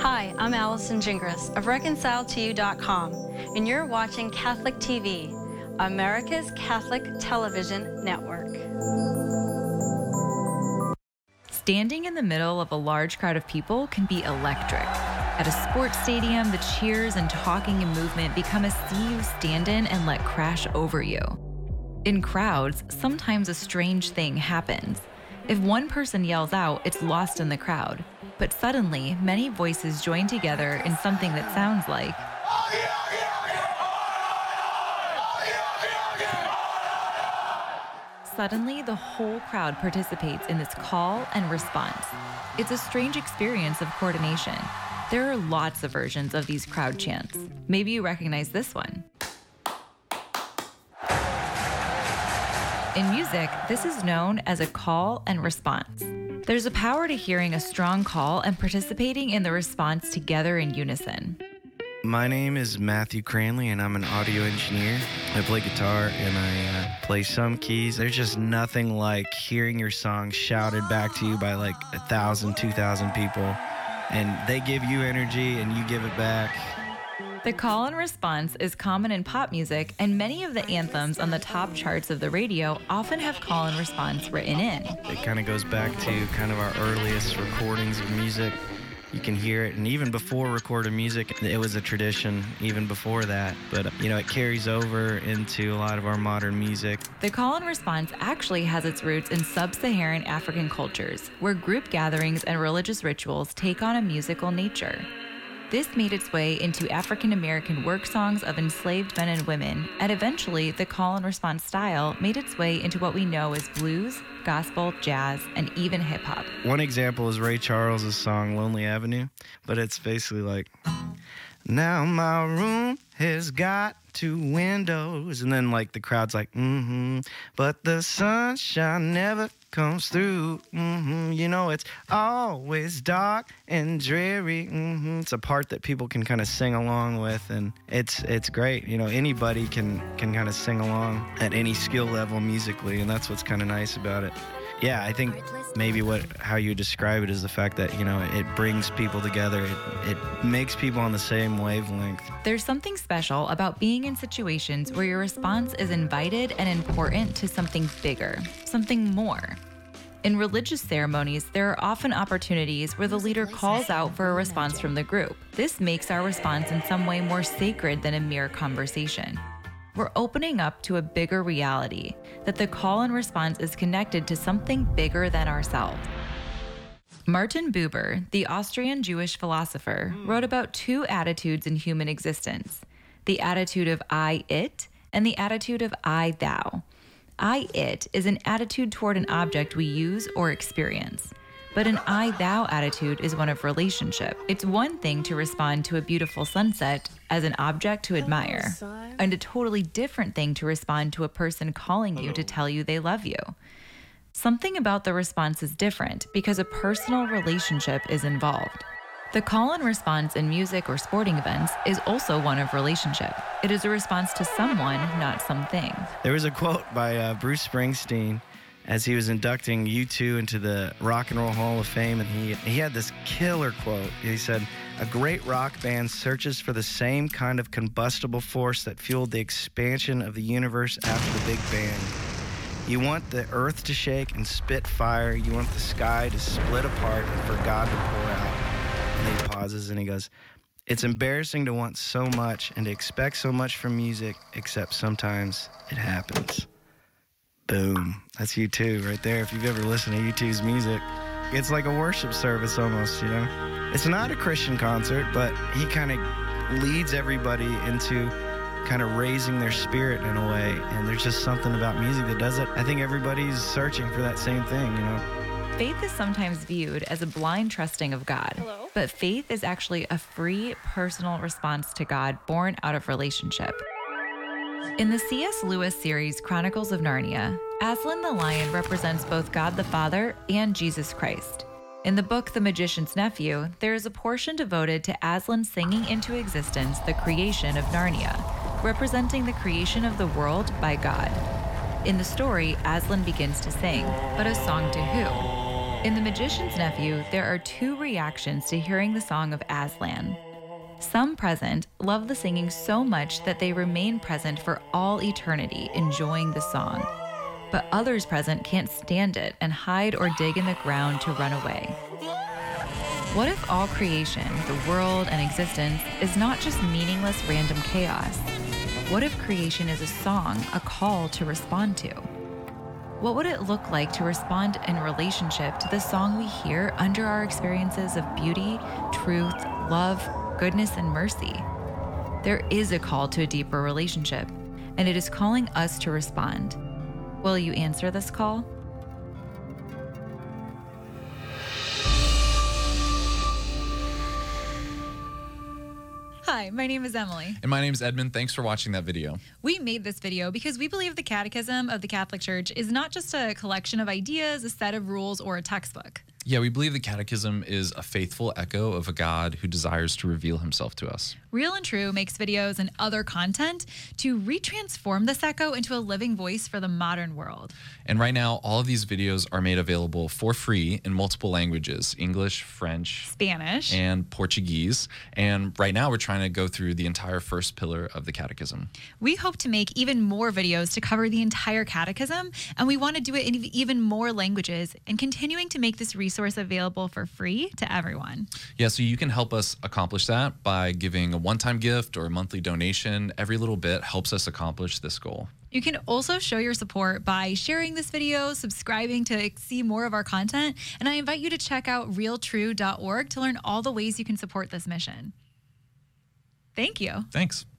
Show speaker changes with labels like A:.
A: Hi, I'm Allison Gingras of ReconciledToYou.com, and you're watching Catholic TV, America's Catholic Television Network.
B: Standing in the middle of a large crowd of people can be electric. At a sports stadium, the cheers and talking and movement become a sea you stand in and let crash over you. In crowds, sometimes a strange thing happens. If one person yells out, it's lost in the crowd. But suddenly, many voices join together in something that sounds like, suddenly, the whole crowd participates in this call and response. It's a strange experience of coordination. There are lots of versions of these crowd chants. Maybe you recognize this one. In music, this is known as a call and response. There's a power to hearing a strong call and participating in the response together in unison.
C: My name is Matthew Cranley, and I'm an audio engineer. I play guitar, and I play some keys. There's just nothing like hearing your song shouted back to you by like 1,000, 2,000 people, and they give you energy, and you give it back.
B: The call and response is common in pop music, and many of the anthems on the top charts of the radio often have call and response written in.
C: It kind of goes back to kind of our earliest recordings of music. You can hear it, and even before recorded music, it was a tradition even before that. But, it carries over into a lot of our modern music.
B: The call and response actually has its roots in sub-Saharan African cultures, where group gatherings and religious rituals take on a musical nature. This made its way into African American work songs of enslaved men and women, and eventually the call and response style made its way into what we know as blues, gospel, jazz, and even hip-hop.
C: One example is Ray Charles' song Lonely Avenue, but it's basically like, now my room has got 2 windows, and then like the crowd's like, but the sunshine never comes through, it's always dark and dreary, It's a part that people can kind of sing along with, and it's great. Anybody can kind of sing along at any skill level musically, and that's what's kind of nice about it. Yeah, I think maybe how you describe it is the fact that, it brings people together. It makes people on the same wavelength.
B: There's something special about being in situations where your response is invited and important to something bigger, something more. In religious ceremonies, there are often opportunities where the leader calls out for a response from the group. This makes our response in some way more sacred than a mere conversation. We're opening up to a bigger reality, that the call and response is connected to something bigger than ourselves. Martin Buber, the Austrian Jewish philosopher, wrote about 2 attitudes in human existence, the attitude of I-it and the attitude of I-thou. I-it is an attitude toward an object we use or experience. But an I-thou attitude is one of relationship. It's one thing to respond to a beautiful sunset as an object to admire, and a totally different thing to respond to a person calling you to tell you they love you. Something about the response is different because a personal relationship is involved. The call and response in music or sporting events is also one of relationship. It is a response to someone, not something.
C: There was a quote by Bruce Springsteen as he was inducting U2 into the Rock and Roll Hall of Fame, and he had this killer quote. He said, "A great rock band searches for the same kind of combustible force that fueled the expansion of the universe after the Big Bang. You want the earth to shake and spit fire. You want the sky to split apart and for God to pour out." And he pauses and he goes, "It's embarrassing to want so much and to expect so much from music, except sometimes it happens." Boom. That's U2 right there. If you've ever listened to U2's music, it's like a worship service almost, It's not a Christian concert, but he kind of leads everybody into kind of raising their spirit in a way. And there's just something about music that does it. I think everybody's searching for that same thing,
B: Faith is sometimes viewed as a blind trusting of God.
A: Hello?
B: But faith is actually a free, personal response to God born out of relationship. In the C.S. Lewis series Chronicles of Narnia, Aslan the lion represents both God the Father and Jesus Christ. In the book The Magician's Nephew, there is a portion devoted to Aslan singing into existence the creation of Narnia, representing the creation of the world by God. In the story, Aslan begins to sing, but a song to who? In The Magician's Nephew, there are 2 reactions to hearing the song of Aslan. Some present love the singing so much that they remain present for all eternity, enjoying the song. But others present can't stand it and hide or dig in the ground to run away. What if all creation, the world and existence, is not just meaningless random chaos? What if creation is a song, a call to respond to? What would it look like to respond in relationship to the song we hear under our experiences of beauty, truth, love, goodness, and mercy? There is a call to a deeper relationship, and it is calling us to respond. Will you answer this call?
D: Hi, my name is Emily.
E: And my name is Edmund. Thanks for watching that video.
D: We made this video because we believe the Catechism of the Catholic Church is not just a collection of ideas, a set of rules, or a textbook.
E: Yeah, we believe the Catechism is a faithful echo of a God who desires to reveal himself to us.
D: Real and True makes videos and other content to retransform this echo into a living voice for the modern world.
E: And right now, all of these videos are made available for free in multiple languages: English, French,
D: Spanish,
E: and Portuguese. And right now, we're trying to go through the entire first pillar of the Catechism.
D: We hope to make even more videos to cover the entire Catechism, and we want to do it in even more languages and continuing to make this resource available for free to everyone.
E: Yeah, so you can help us accomplish that by giving a one-time gift or a monthly donation. Every little bit helps us accomplish this goal.
D: You can also show your support by sharing this video, subscribing to see more of our content, and I invite you to check out realtrue.org to learn all the ways you can support this mission. Thank you.
E: Thanks.